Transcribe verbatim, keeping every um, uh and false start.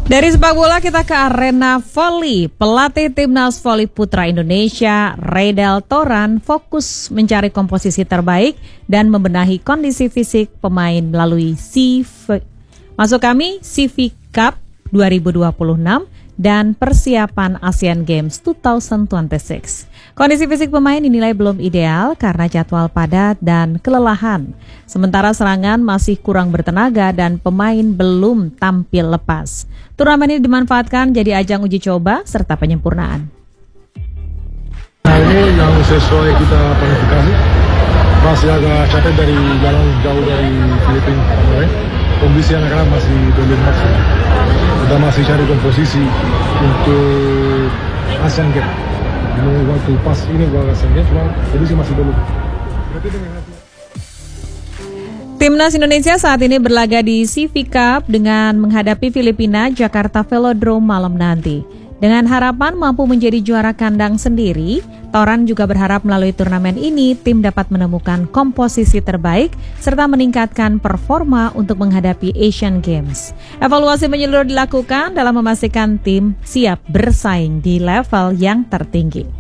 Dari sepak bola kita ke arena voli. Pelatih Timnas Voli Putra Indonesia, Reidel Toran, fokus mencari komposisi terbaik dan membenahi kondisi fisik pemain melalui C V, masuk kami C V Cup dua ribu dua puluh enam dan persiapan Asian Games dua ribu dua puluh enam. Kondisi fisik pemain dinilai belum ideal karena jadwal padat dan kelelahan. Sementara serangan masih kurang bertenaga dan pemain belum tampil lepas. Turnamen ini dimanfaatkan jadi ajang uji coba serta penyempurnaan. Nah, ini yang sesuai kita planifikasi. Masih agak capek dari jalan jauh dari Filipina kemarin. Kondisi anak-anak masih belum maksimal. Kita masih cari komposisi untuk Asian Games. Ini waktu pas ini buat Asian Games, cuma kondisi masih belum. Timnas Indonesia saat ini berlaga di C V Cup dengan menghadapi Filipina Jakarta Velodrome malam nanti. Dengan harapan mampu menjadi juara kandang sendiri, Toran juga berharap melalui turnamen ini tim dapat menemukan komposisi terbaik serta meningkatkan performa untuk menghadapi Asian Games. Evaluasi menyeluruh dilakukan dalam memastikan tim siap bersaing di level yang tertinggi.